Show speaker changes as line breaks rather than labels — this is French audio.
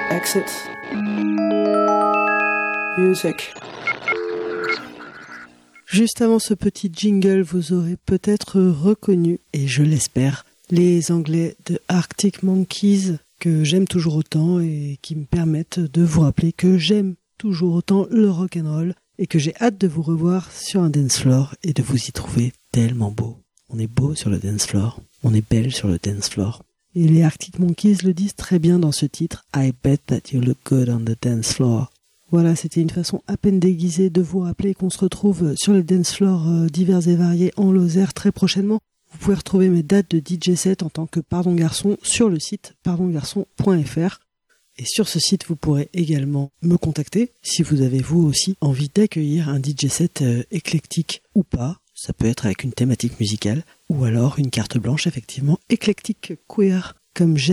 Exit. Music.
Juste avant ce petit jingle, vous aurez peut-être reconnu, et je l'espère, les Anglais de Arctic Monkeys que j'aime toujours autant et qui me permettent de vous rappeler que j'aime toujours autant le rock'n'roll et que j'ai hâte de vous revoir sur un dance floor et de vous y trouver tellement beau. On est beau sur le dance floor, on est belle sur le dance floor. Et les Arctic Monkeys le disent très bien dans ce titre, I bet that you look good on the dance floor. Voilà, c'était une façon à peine déguisée de vous rappeler qu'on se retrouve sur les dance floors divers et variés en Lozère très prochainement. Vous pouvez retrouver mes dates de DJ set en tant que Pardon Garçon sur le site pardongarçon.fr. Et sur ce site, vous pourrez également me contacter si vous avez vous aussi envie d'accueillir un DJ set éclectique ou pas. Ça peut être avec une thématique musicale ou alors une carte blanche effectivement éclectique queer comme j'aime.